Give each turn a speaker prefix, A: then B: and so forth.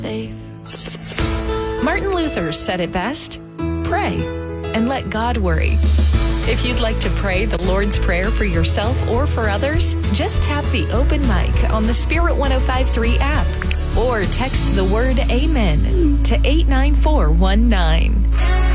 A: Dave.
B: Martin Luther said it best: pray and let God worry. If you'd like to pray the Lord's Prayer for yourself or for others, just tap the open mic on the Spirit 105.3 app or text the word Amen to 89419.